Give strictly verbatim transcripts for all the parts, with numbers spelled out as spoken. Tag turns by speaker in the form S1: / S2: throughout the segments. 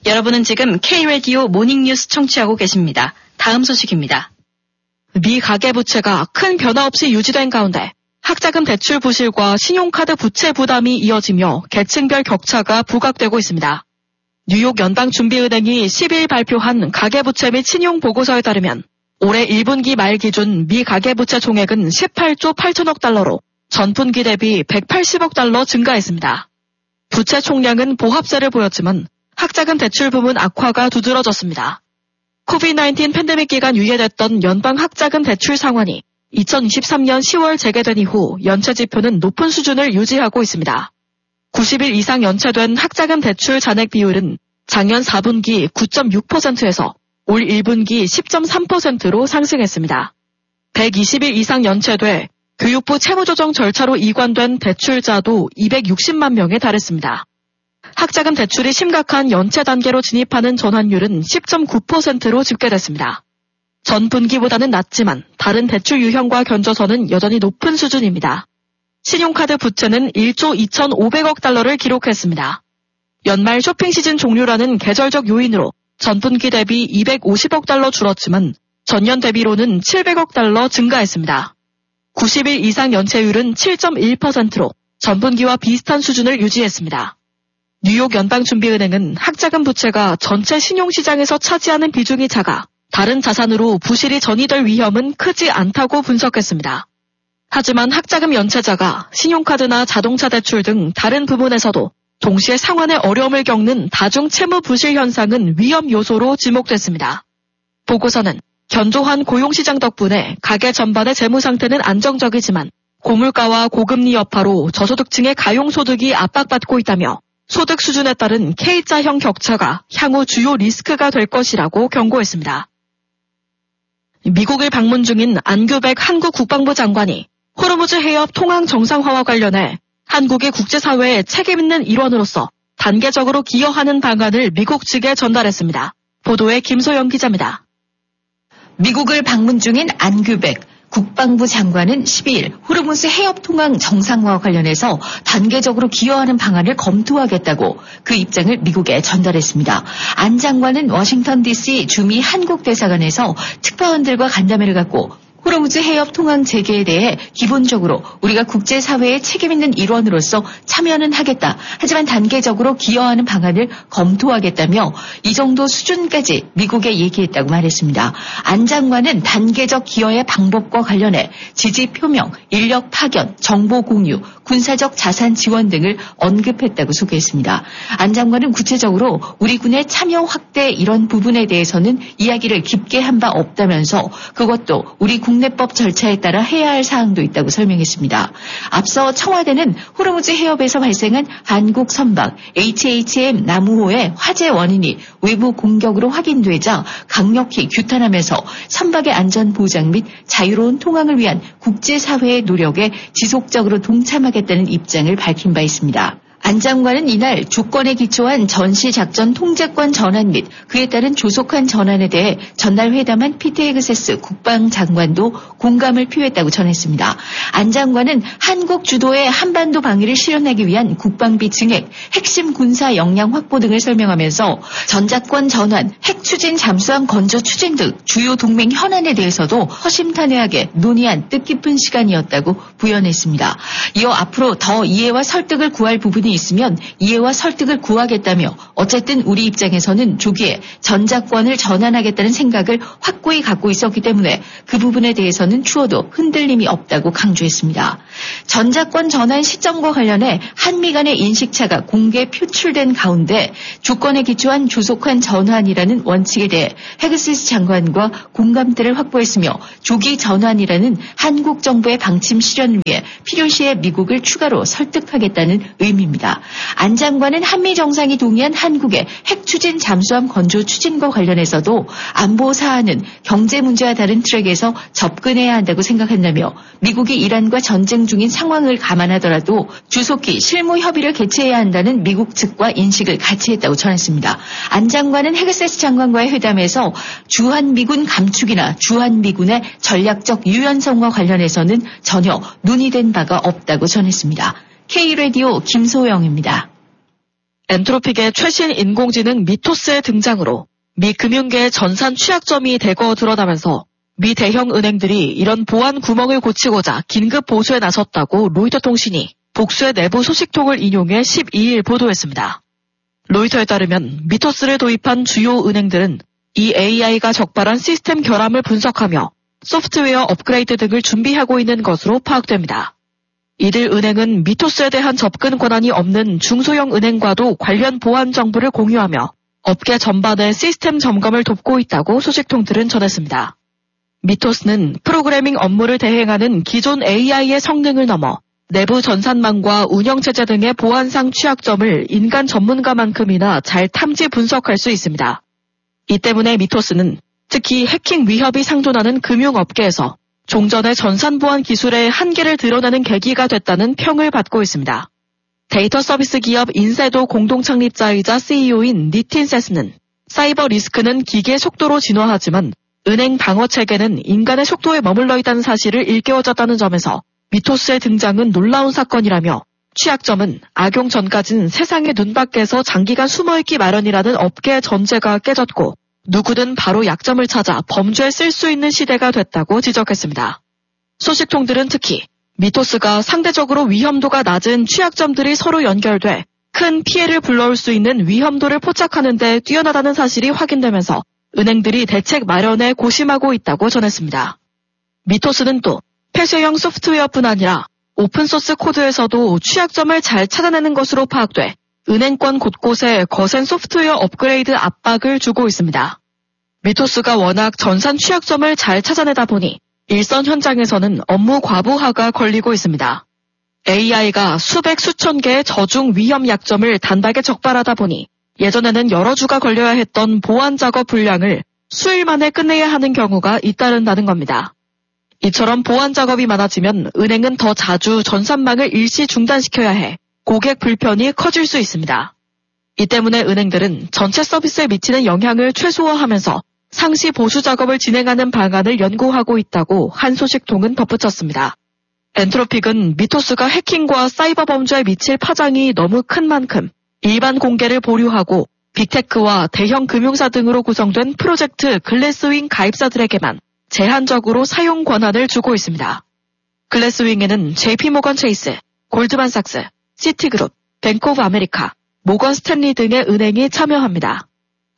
S1: 여러분은 지금 K-라디오 모닝뉴스 청취하고 계십니다. 다음 소식입니다. 미 가계부채가 큰 변화 없이 유지된 가운데 학자금 대출 부실과 신용카드 부채 부담이 이어지며 계층별 격차가 부각되고 있습니다. 뉴욕 연방준비은행이 십일 발표한 가계부채 및 신용보고서에 따르면 올해 일 분기 말 기준 미 가계부채 총액은 십팔조 팔천억 달러로 전분기 대비 백팔십억 달러 증가했습니다. 부채 총량은 보합세를 보였지만 학자금 대출 부문 악화가 두드러졌습니다. 코비드 나인틴 팬데믹 기간 유예됐던 연방 학자금 대출 상환이 이천이십삼년 시월 재개된 이후 연체 지표는 높은 수준을 유지하고 있습니다. 구십 일 이상 연체된 학자금 대출 잔액 비율은 작년 사 분기 구 점 육 퍼센트에서 올 일 분기 십 점 삼 퍼센트로 상승했습니다. 백이십 일 이상 연체돼 교육부 채무조정 절차로 이관된 대출자도 이백육십만 명에 달했습니다. 학자금 대출이 심각한 연체 단계로 진입하는 전환율은 십 점 구 퍼센트로 집계됐습니다. 전 분기보다는 낮지만 다른 대출 유형과 견져서는 여전히 높은 수준입니다. 신용카드 부채는 일조 이천오백억 달러를 기록했습니다. 연말 쇼핑 시즌 종료라는 계절적 요인으로 전 분기 대비 이백오십억 달러 줄었지만 전년 대비로는 칠백억 달러 증가했습니다. 구십 일 이상 연체율은 칠 점 일 퍼센트로 전 분기와 비슷한 수준을 유지했습니다. 뉴욕 연방준비은행은 학자금 부채가 전체 신용시장에서 차지하는 비중이 작아 다른 자산으로 부실이 전이될 위험은 크지 않다고 분석했습니다. 하지만 학자금 연체자가 신용카드나 자동차 대출 등 다른 부문에서도 동시에 상환에 어려움을 겪는 다중 채무 부실 현상은 위험 요소로 지목됐습니다. 보고서는 견조한 고용시장 덕분에 가계 전반의 재무 상태는 안정적이지만 고물가와 고금리 여파로 저소득층의 가용소득이 압박받고 있다며 소득 수준에 따른 K자형 격차가 향후 주요 리스크가 될 것이라고 경고했습니다. 미국을 방문 중인 안규백 한국 국방부 장관이 호르무즈 해협 통항 정상화와 관련해 한국의 국제사회에 책임있는 일원으로서 단계적으로 기여하는 방안을 미국 측에 전달했습니다. 보도에 김소영 기자입니다.
S2: 미국을 방문 중인 안규백 국방부 장관은 십이일 호르무즈 해협 통항 정상화와 관련해서 단계적으로 기여하는 방안을 검토하겠다고 그 입장을 미국에 전달했습니다. 안 장관은 워싱턴 디씨 주미 한국 대사관에서 특파원들과 간담회를 갖고 호르무즈 해협 통항 재개에 대해 기본적으로 우리가 국제사회의 책임있는 일원으로서 참여는 하겠다. 하지만 단계적으로 기여하는 방안을 검토하겠다며 이 정도 수준까지 미국에 얘기했다고 말했습니다. 안 장관은 단계적 기여의 방법과 관련해 지지 표명, 인력 파견, 정보 공유, 군사적 자산 지원 등을 언급했다고 소개했습니다. 안 장관은 구체적으로 우리 군의 참여 확대 이런 부분에 대해서는 이야기를 깊게 한 바 없다면서 그것도 우리 국내법 절차에 따라 해야 할 사항도 있다고 설명했습니다. 앞서 청와대는 호르무즈 해협에서 발생한 한국 선박 에이치에이치엠 나무호의 화재 원인이 외부 공격으로 확인되자 강력히 규탄하면서 선박의 안전 보장 및 자유로운 통항을 위한 국제사회의 노력에 지속적으로 동참하겠다는 입장을 밝힌 바 있습니다. 안 장관은 이날 조건에 기초한 전시작전 통제권 전환 및 그에 따른 조속한 전환에 대해 전날 회담한 피트 헤그세스 국방장관도 공감을 표했다고 전했습니다. 안 장관은 한국 주도의 한반도 방위를 실현하기 위한 국방비 증액, 핵심 군사 역량 확보 등을 설명하면서 전작권 전환, 핵 추진 잠수함 건조 추진 등 주요 동맹 현안에 대해서도 허심탄회하게 논의한 뜻깊은 시간이었다고 부연했습니다. 이어 앞으로 더 이해와 설득을 구할 부분이 있으면 이해와 설득을 구하겠다며 어쨌든 우리 입장에서는 조기에 전작권을 전환하겠다는 생각을 확고히 갖고 있었기 때문에 그 부분에 대해서는 추워도 흔들림이 없다고 강조했습니다. 전작권 전환 시점과 관련해 한미 간의 인식차가 공개 표출된 가운데 조건에 기초한 조속한 전환이라는 원칙에 대해 헤그세스 장관과 공감대를 확보했으며 조기 전환이라는 한국 정부의 방침 실현을 위해 필요시에 미국을 추가로 설득하겠다는 의미입니다. 안 장관은 한미 정상이 동의한 한국의 핵 추진 잠수함 건조 추진과 관련해서도 안보 사안은 경제 문제와 다른 트랙에서 접근해야 한다고 생각한다며 미국이 이란과 전쟁 중인 상황을 감안하더라도 주속히 실무 협의를 개최해야 한다는 미국 측과 인식을 같이 했다고 전했습니다. 안 장관은 헤그세스 장관과의 회담에서 주한미군 감축이나 주한미군의 전략적 유연성과 관련해서는 전혀 논의된 바가 없다고 전했습니다. K-라디오 김소영입니다.
S1: 엔트로픽의 최신 인공지능 미토스의 등장으로 미 금융계의 전산 취약점이 대거 드러나면서 미 대형 은행들이 이런 보안 구멍을 고치고자 긴급 보수에 나섰다고 로이터 통신이 복수의 내부 소식통을 인용해 십이일 보도했습니다. 로이터에 따르면 미토스를 도입한 주요 은행들은 이 에이아이가 적발한 시스템 결함을 분석하며 소프트웨어 업그레이드 등을 준비하고 있는 것으로 파악됩니다. 이들 은행은 미토스에 대한 접근 권한이 없는 중소형 은행과도 관련 보안 정보를 공유하며 업계 전반의 시스템 점검을 돕고 있다고 소식통들은 전했습니다. 미토스는 프로그래밍 업무를 대행하는 기존 에이아이의 성능을 넘어 내부 전산망과 운영체제 등의 보안상 취약점을 인간 전문가만큼이나 잘 탐지 분석할 수 있습니다. 이 때문에 미토스는 특히 해킹 위협이 상존하는 금융업계에서 종전의 전산보안 기술의 한계를 드러내는 계기가 됐다는 평을 받고 있습니다. 데이터 서비스 기업 인세도 공동 창립자이자 씨이오인 니틴 세스는 사이버 리스크는 기계의 속도로 진화하지만 은행 방어 체계는 인간의 속도에 머물러 있다는 사실을 일깨워줬다는 점에서 미토스의 등장은 놀라운 사건이라며 취약점은 악용 전까진 세상의 눈밖에서 장기간 숨어있기 마련이라는 업계의 전제가 깨졌고 누구든 바로 약점을 찾아 범죄에 쓸 수 있는 시대가 됐다고 지적했습니다. 소식통들은 특히 미토스가 상대적으로 위험도가 낮은 취약점들이 서로 연결돼 큰 피해를 불러올 수 있는 위험도를 포착하는 데 뛰어나다는 사실이 확인되면서 은행들이 대책 마련에 고심하고 있다고 전했습니다. 미토스는 또 폐쇄형 소프트웨어뿐 아니라 오픈소스 코드에서도 취약점을 잘 찾아내는 것으로 파악돼 은행권 곳곳에 거센 소프트웨어 업그레이드 압박을 주고 있습니다. 미토스가 워낙 전산 취약점을 잘 찾아내다 보니 일선 현장에서는 업무 과부하가 걸리고 있습니다. 에이아이가 수백 수천 개의 저중 위험 약점을 단박에 적발하다 보니 예전에는 여러 주가 걸려야 했던 보안 작업 분량을 수일 만에 끝내야 하는 경우가 잇따른다는 겁니다. 이처럼 보안 작업이 많아지면 은행은 더 자주 전산망을 일시 중단시켜야 해 고객 불편이 커질 수 있습니다. 이 때문에 은행들은 전체 서비스에 미치는 영향을 최소화하면서 상시 보수 작업을 진행하는 방안을 연구하고 있다고 한 소식통은 덧붙였습니다. 엔트로픽은 미토스가 해킹과 사이버 범죄에 미칠 파장이 너무 큰 만큼 일반 공개를 보류하고 빅테크와 대형 금융사 등으로 구성된 프로젝트 글래스윙 가입사들에게만 제한적으로 사용 권한을 주고 있습니다. 글래스윙에는 제이피모건 체이스, 골드만삭스, 시티그룹, 뱅크 오브 아메리카, 모건 스탠리 등의 은행이 참여합니다.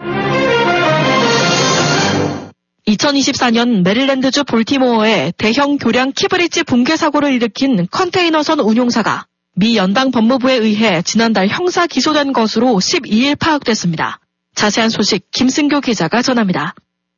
S1: 이천이십사 년 메릴랜드주 볼티모어에 대형 교량 키브리지 붕괴 사고를 일으킨 컨테이너선 운용사가 미 연방 법무부에 의해 지난달 형사 기소된 것으로 십이일 파악됐습니다. 자세한 소식 김승교 기자가 전합니다.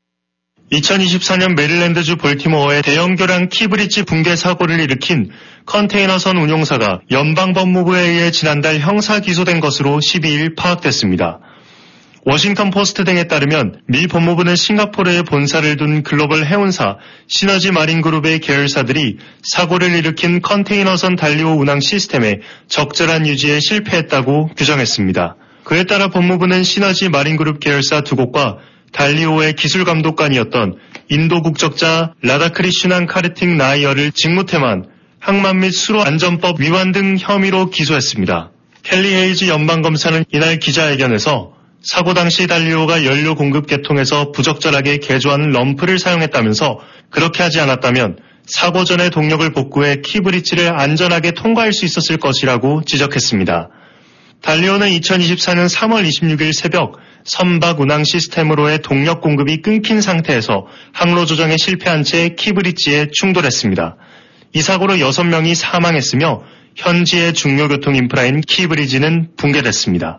S3: 이천이십사 년 메릴랜드주 볼티모어의 대형 교량 키브리지 붕괴 사고를 일으킨 컨테이너선 운용사가 연방법무부에 의해 지난달 형사 기소된 것으로 십이일 파악됐습니다. 워싱턴 포스트 등에 따르면 미 법무부는 싱가포르에 본사를 둔 글로벌 해운사 시너지 마린그룹의 계열사들이 사고를 일으킨 컨테이너선 달리오 운항 시스템의 적절한 유지에 실패했다고 규정했습니다. 그에 따라 법무부는 시너지 마린그룹 계열사 두 곳과 달리오의 기술 감독관이었던 인도 국적자 라다크리슈난 카르팅 나이어를 직무태만, 항만 및 수로 안전법 위반 등 혐의로 기소했습니다. 켈리 헤이즈 연방검사는 이날 기자회견에서 사고 당시 달리오가 연료 공급 계통에서 부적절하게 개조한 럼프를 사용했다면서 그렇게 하지 않았다면 사고 전에 동력을 복구해 키브리지를 안전하게 통과할 수 있었을 것이라고 지적했습니다. 달리오는 이천이십사 년 삼월 이십육일 새벽 선박 운항 시스템으로의 동력 공급이 끊긴 상태에서 항로 조정에 실패한 채 키브리지에 충돌했습니다. 이 사고로 여섯 명이 사망했으며 현지의 중요 교통 인프라인 키브리지는 붕괴됐습니다.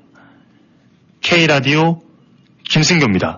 S3: K라디오 김승교입니다.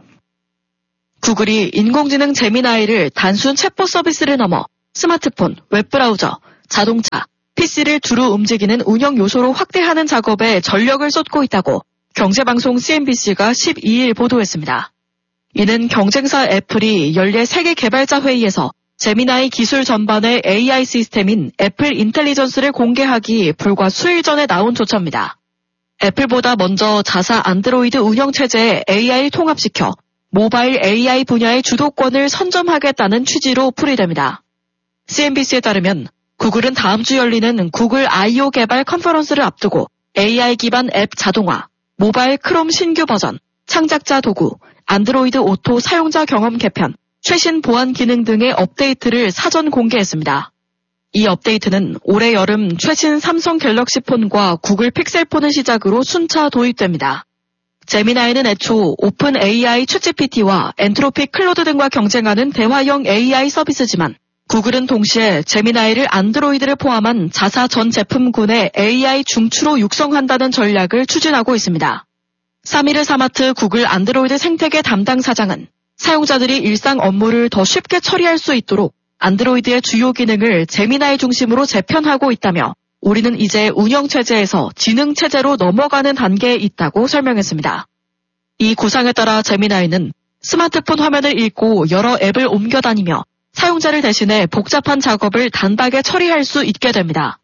S1: 구글이 인공지능 제미나이를 단순 챗봇 서비스를 넘어 스마트폰, 웹브라우저, 자동차, 피씨를 두루 움직이는 운영 요소로 확대하는 작업에 전력을 쏟고 있다고 경제방송 씨엔비씨가 십이일 보도했습니다. 이는 경쟁사 애플이 연례 세계 개발자 회의에서 제미나이 기술 전반의 에이아이 시스템인 애플 인텔리전스를 공개하기 불과 수일 전에 나온 조처입니다. 애플보다 먼저 자사 안드로이드 운영체제에 에이아이를 통합시켜 모바일 에이아이 분야의 주도권을 선점하겠다는 취지로 풀이됩니다. 씨엔비씨에 따르면 구글은 다음 주 열리는 구글 아이오 개발 컨퍼런스를 앞두고 에이아이 기반 앱 자동화, 모바일 크롬 신규 버전, 창작자 도구, 안드로이드 오토 사용자 경험 개편, 최신 보안 기능 등의 업데이트를 사전 공개했습니다. 이 업데이트는 올해 여름 최신 삼성 갤럭시 폰과 구글 픽셀 폰을 시작으로 순차 도입됩니다. 제미나이는 애초 오픈 에이아이 챗지피티와 엔트로피 클로드 등과 경쟁하는 대화형 에이아이 서비스지만 구글은 동시에 제미나이를 안드로이드를 포함한 자사 전 제품군의 에이아이 중추로 육성한다는 전략을 추진하고 있습니다. 사미르 사마트 구글 안드로이드 생태계 담당 사장은 사용자들이 일상 업무를 더 쉽게 처리할 수 있도록 안드로이드의 주요 기능을 제미나이 중심으로 재편하고 있다며 우리는 이제 운영체제에서 지능체제로 넘어가는 단계에 있다고 설명했습니다. 이 구상에 따라 제미나이는 스마트폰 화면을 읽고 여러 앱을 옮겨다니며 사용자를 대신해 복잡한 작업을 단박에 처리할 수 있게 됩니다.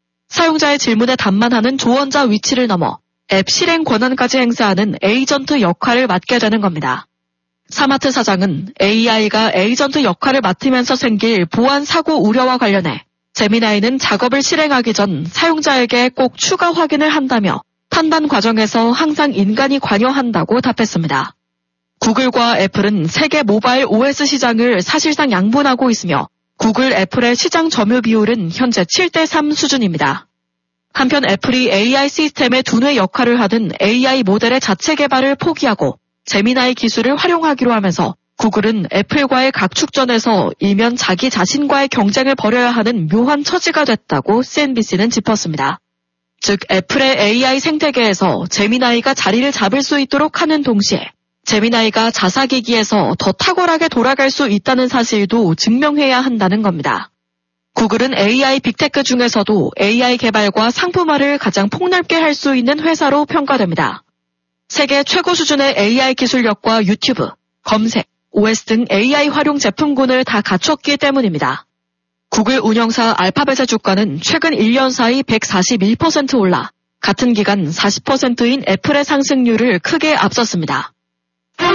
S1: 사용자의 질문에 답만하는 조언자 위치를 넘어 앱 실행 권한까지 행사하는 에이전트 역할을 맡게 되는 겁니다. 사마트 사장은 에이아이가 에이전트 역할을 맡으면서 생길 보안 사고 우려와 관련해 제미나이는 작업을 실행하기 전 사용자에게 꼭 추가 확인을 한다며 판단 과정에서 항상 인간이 관여한다고 답했습니다. 구글과 애플은 세계 모바일 오에스 시장을 사실상 양분하고 있으며 구글, 애플의 시장 점유 비율은 현재 칠 대 삼 수준입니다. 한편 애플이 에이아이 시스템의 두뇌 역할을 하는 에이아이 모델의 자체 개발을 포기하고 제미나이 기술을 활용하기로 하면서 구글은 애플과의 각축전에서 일면 자기 자신과의 경쟁을 벌여야 하는 묘한 처지가 됐다고 씨엔비씨는 짚었습니다. 즉 애플의 에이아이 생태계에서 제미나이가 자리를 잡을 수 있도록 하는 동시에 제미나이가 자사기기에서 더 탁월하게 돌아갈 수 있다는 사실도 증명해야 한다는 겁니다. 구글은 에이아이 빅테크 중에서도 에이아이 개발과 상품화를 가장 폭넓게 할 수 있는 회사로 평가됩니다. 세계 최고 수준의 에이아이 기술력과 유튜브, 검색, 오에스 등 에이아이 활용 제품군을 다 갖췄기 때문입니다. 구글 운영사 알파벳의 주가는 최근 일 년 사이 백사십일 퍼센트 올라 같은 기간 사십 퍼센트인 애플의 상승률을 크게 앞섰습니다.